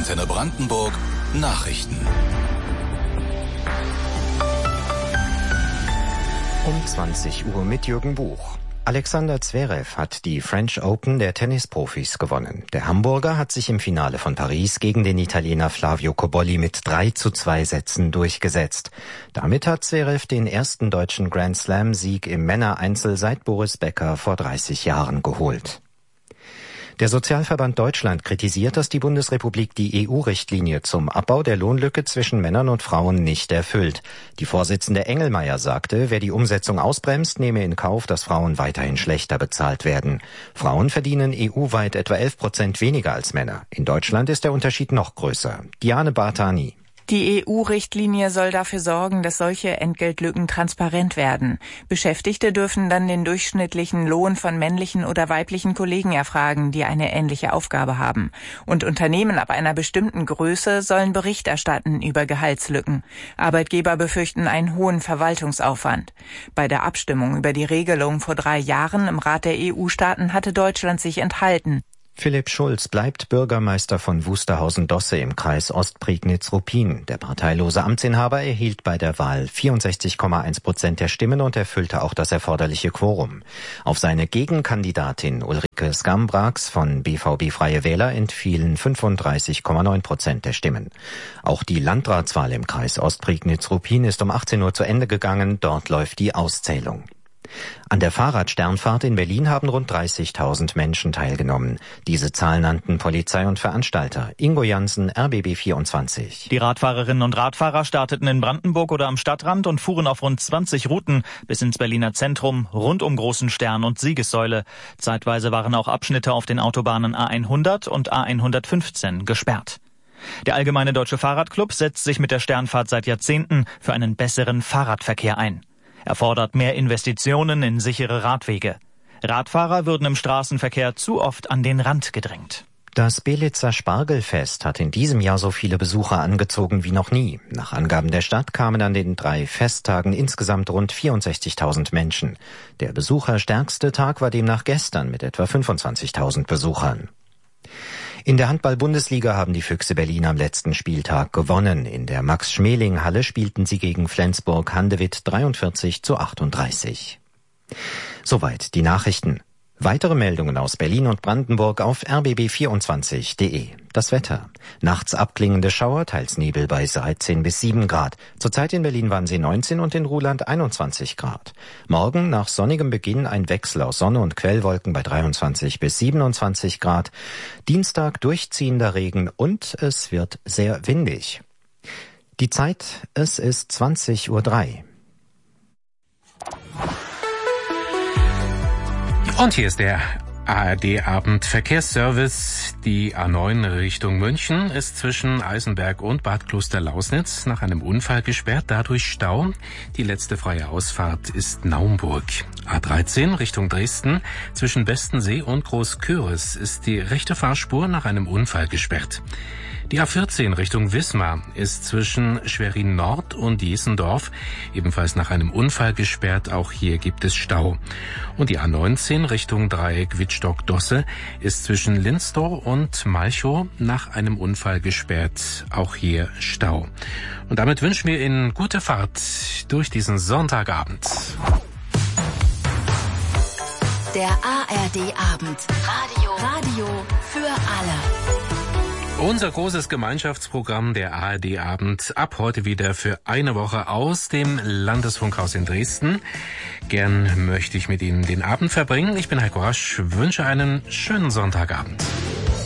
Antenne Brandenburg Nachrichten. Um 20 Uhr mit Jürgen Buch. Alexander Zverev hat die French Open der Tennisprofis gewonnen. Der Hamburger hat sich im Finale von Paris gegen den Italiener Flavio Cobolli mit 3:2 Sätzen durchgesetzt. Damit hat Zverev den ersten deutschen Grand Slam-Sieg im Männereinzel seit Boris Becker vor 30 Jahren geholt. Der Sozialverband Deutschland kritisiert, dass die Bundesrepublik die EU-Richtlinie zum Abbau der Lohnlücke zwischen Männern und Frauen nicht erfüllt. Die Vorsitzende Engelmeier sagte, wer die Umsetzung ausbremst, nehme in Kauf, dass Frauen weiterhin schlechter bezahlt werden. Frauen verdienen EU-weit etwa 11% weniger als Männer. In Deutschland ist der Unterschied noch größer. Diane Bartani. Die EU-Richtlinie soll dafür sorgen, dass solche Entgeltlücken transparent werden. Beschäftigte dürfen dann den durchschnittlichen Lohn von männlichen oder weiblichen Kollegen erfragen, die eine ähnliche Aufgabe haben. Und Unternehmen ab einer bestimmten Größe sollen Bericht erstatten über Gehaltslücken. Arbeitgeber befürchten einen hohen Verwaltungsaufwand. Bei der Abstimmung über die Regelung vor 3 Jahren im Rat der EU-Staaten hatte Deutschland sich enthalten. Philipp Schulz bleibt Bürgermeister von Wusterhausen-Dosse im Kreis Ostprignitz-Ruppin. Der parteilose Amtsinhaber erhielt bei der Wahl 64,1% der Stimmen und erfüllte auch das erforderliche Quorum. Auf seine Gegenkandidatin Ulrike Skambrax von BVB Freie Wähler entfielen 35,9% der Stimmen. Auch die Landratswahl im Kreis Ostprignitz-Ruppin ist um 18 Uhr zu Ende gegangen. Dort läuft die Auszählung. An der Fahrradsternfahrt in Berlin haben rund 30.000 Menschen teilgenommen. Diese Zahl nannten Polizei und Veranstalter. Ingo Jansen, RBB 24. Die Radfahrerinnen und Radfahrer starteten in Brandenburg oder am Stadtrand und fuhren auf rund 20 Routen bis ins Berliner Zentrum, rund um Großen Stern und Siegessäule. Zeitweise waren auch Abschnitte auf den Autobahnen A100 und A115 gesperrt. Der Allgemeine Deutsche Fahrradclub setzt sich mit der Sternfahrt seit Jahrzehnten für einen besseren Fahrradverkehr ein. Er fordert mehr Investitionen in sichere Radwege. Radfahrer würden im Straßenverkehr zu oft an den Rand gedrängt. Das Belitzer Spargelfest hat in diesem Jahr so viele Besucher angezogen wie noch nie. Nach Angaben der Stadt kamen an den 3 Festtagen insgesamt rund 64.000 Menschen. Der besucherstärkste Tag war demnach gestern mit etwa 25.000 Besuchern. In der Handball-Bundesliga haben die Füchse Berlin am letzten Spieltag gewonnen. In der Max-Schmeling-Halle spielten sie gegen Flensburg-Handewitt 43:38. Soweit die Nachrichten. Weitere Meldungen aus Berlin und Brandenburg auf rbb24.de. Das Wetter. Nachts abklingende Schauer, teils Nebel bei 13 bis 7 Grad. Zurzeit in Berlin waren sie 19 und in Ruhland 21 Grad. Morgen nach sonnigem Beginn ein Wechsel aus Sonne und Quellwolken bei 23 bis 27 Grad. Dienstag durchziehender Regen und es wird sehr windig. Die Zeit, es ist 20:03 Uhr. Und hier ist der ARD-Abendverkehrsservice. Die A9 Richtung München ist zwischen Eisenberg und Bad Klosterlausnitz nach einem Unfall gesperrt, dadurch Stau. Die letzte freie Ausfahrt ist Naumburg. A13 Richtung Dresden zwischen Bestensee und Großköris ist die rechte Fahrspur nach einem Unfall gesperrt. Die A14 Richtung Wismar ist zwischen Schwerin Nord und Jesendorf ebenfalls nach einem Unfall gesperrt. Auch hier gibt es Stau. Und die A19 Richtung Dreieck Wittstock-Dosse ist zwischen Linzdorf und Malchow nach einem Unfall gesperrt. Auch hier Stau. Und damit wünschen wir Ihnen gute Fahrt durch diesen Sonntagabend. Der ARD-Abend. Radio für alle. Unser großes Gemeinschaftsprogramm, der ARD-Abend, ab heute wieder für eine Woche aus dem Landesfunkhaus in Dresden. Gern möchte ich mit Ihnen den Abend verbringen. Ich bin Heiko Rasch, wünsche einen schönen Sonntagabend.